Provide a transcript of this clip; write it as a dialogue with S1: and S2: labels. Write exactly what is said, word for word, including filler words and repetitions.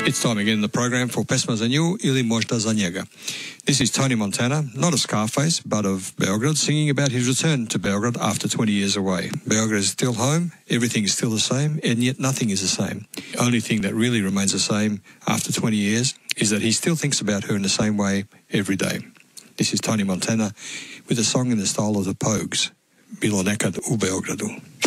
S1: It's time again in the program for Pesma za nju ili možda za njega. This is Tony Montana, not of Scarface, but of Beograd, singing about his return to Beograd after twenty years away. Beograd is still home, everything is still the same, and yet nothing is the same. The only thing that really remains the same after twenty years is that he still thinks about her in the same way every day. This is Tony Montana with a song in the style of the Pogues, Bilo nekad u Beogradu.